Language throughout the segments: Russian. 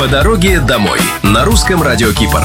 По дороге домой на русском радио Кипр.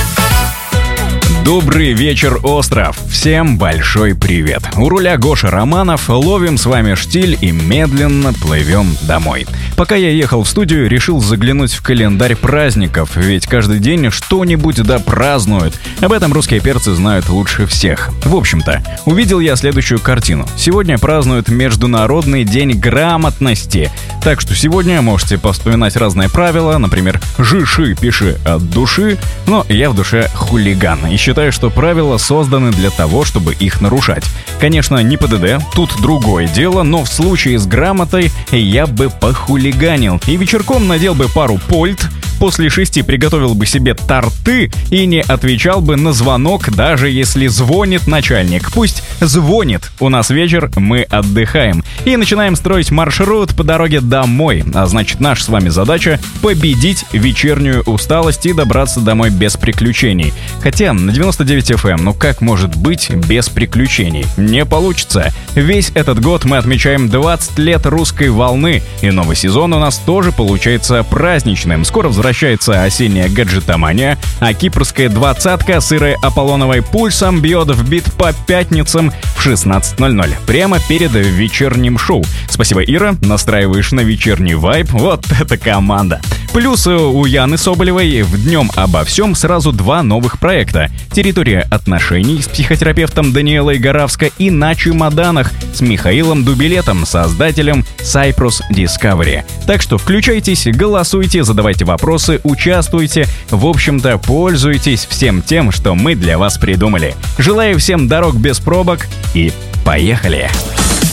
Добрый вечер, остров! Всем большой привет! У руля Гоша Романов, ловим с вами штиль и медленно плывем домой. Пока я ехал в студию, решил заглянуть в календарь праздников, ведь каждый день что-нибудь да празднуют. Об этом русские перцы знают лучше всех. В общем-то, увидел я следующую картину. Сегодня празднуют Международный день грамотности. Так что сегодня можете повспоминать разные правила, например, «Жиши, пиши от души», но я в душе хулиган и считаю, что правила созданы для того, чтобы их нарушать. Конечно, не ПДД, тут другое дело, но в случае с грамотой я бы похулиганил и вечерком надел бы пару польт, после 6 приготовил бы себе торты и не отвечал бы на звонок, даже если звонит начальник. Пусть звонит, у нас вечер, мы отдыхаем. И начинаем строить маршрут по дороге домой. А значит, наша с вами задача — победить вечернюю усталость и добраться домой без приключений. Хотя на 99 FM, ну как может быть без приключений? Не получится. Весь этот год мы отмечаем 20 лет русской волны, и новый сезон у нас тоже получается праздничным. Скоро возвращается осенняя гаджетомания, а кипрская двадцатка с Ирой Аполлоновой пульсом бьет в бит по пятницам в 16:00, прямо перед вечерним шоу. Спасибо, Ира, настраиваешь на вечерний вайб, вот это команда. Плюс у Яны Соболевой в «Днем обо всем» сразу 2 новых проекта. «Территория отношений» с психотерапевтом Даниэлой Горавско и «На чемоданах» с Михаилом Дубилетом, создателем Cyprus Discovery. Так что включайтесь, голосуйте, задавайте вопросы, участвуйте. В общем-то, пользуйтесь всем тем, что мы для вас придумали. Желаю всем дорог без пробок и поехали!